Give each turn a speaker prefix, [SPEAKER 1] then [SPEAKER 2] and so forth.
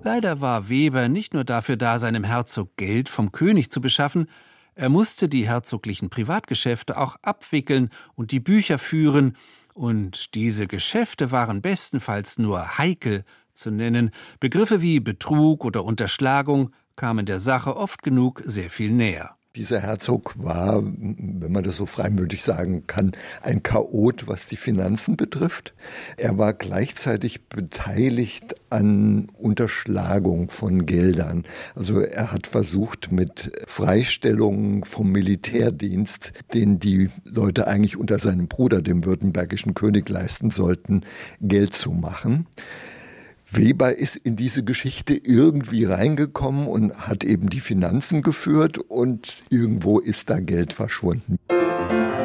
[SPEAKER 1] Leider war Weber nicht nur dafür da, seinem Herzog Geld vom König zu beschaffen, er musste die herzoglichen Privatgeschäfte auch abwickeln und die Bücher führen, und diese Geschäfte waren bestenfalls nur heikel zu nennen. Begriffe wie Betrug oder Unterschlagung kamen der Sache oft genug sehr viel näher.
[SPEAKER 2] Dieser Herzog war, wenn man das so freimütig sagen kann, ein Chaot, was die Finanzen betrifft. Er war gleichzeitig beteiligt an Unterschlagung von Geldern. Also er hat versucht, mit Freistellungen vom Militärdienst, den die Leute eigentlich unter seinem Bruder, dem württembergischen König, leisten sollten, Geld zu machen. Weber ist in diese Geschichte irgendwie reingekommen und hat eben die Finanzen geführt und irgendwo ist da Geld verschwunden.